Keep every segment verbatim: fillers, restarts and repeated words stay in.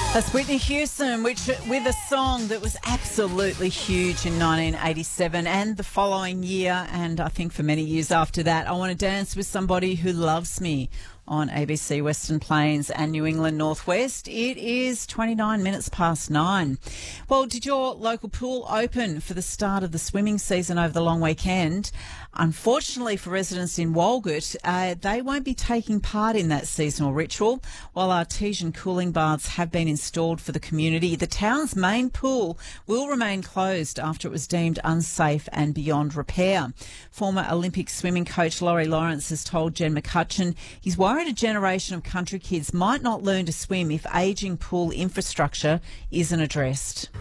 That's Whitney Houston, which with a song that was absolutely huge in nineteen eighty-seven and the following year, and I think for many years after that. I Want to Dance with Somebody Who Loves Me on A B C Western Plains and New England Northwest. It is twenty-nine minutes past nine. Well, did your local pool open for the start of the swimming season over the long weekend? Unfortunately for residents in Walgett, uh, they won't be taking part in that seasonal ritual. While artesian cooling baths have been installed for the community, the town's main pool will remain closed after it was deemed unsafe and beyond repair. Former Olympic swimming coach Laurie Lawrence has told Jen McCutcheon he's worried a generation of country kids might not learn to swim if ageing pool infrastructure isn't addressed.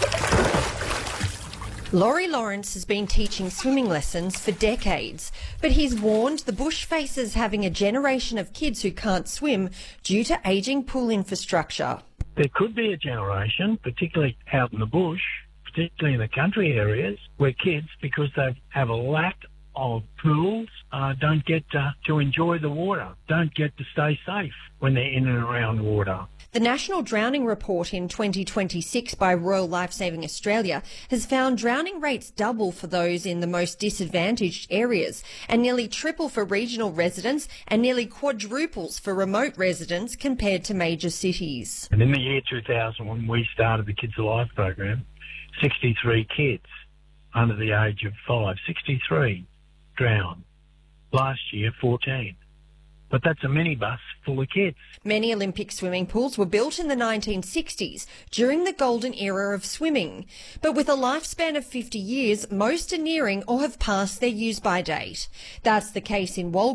Laurie Lawrence has been teaching swimming lessons for decades, but he's warned the bush faces having a generation of kids who can't swim due to ageing pool infrastructure. There could be a generation, particularly out in the bush, particularly in the country areas, where kids, because they have a lack of pools, uh, don't get uh, to enjoy the water, don't get to stay safe when they're in and around water. The National Drowning Report in twenty twenty-six by Royal Lifesaving Australia has found drowning rates double for those in the most disadvantaged areas and nearly triple for regional residents and nearly quadruples for remote residents compared to major cities. And in the year two thousand, when we started the Kids Alive program, sixty-three kids under the age of five, sixty-three drowned. Last year, fourteen. But that's a minibus full of kids. Many Olympic swimming pools were built in the nineteen sixties during the golden era of swimming. But with a lifespan of fifty years, most are nearing or have passed their use-by date. That's the case in Walgett.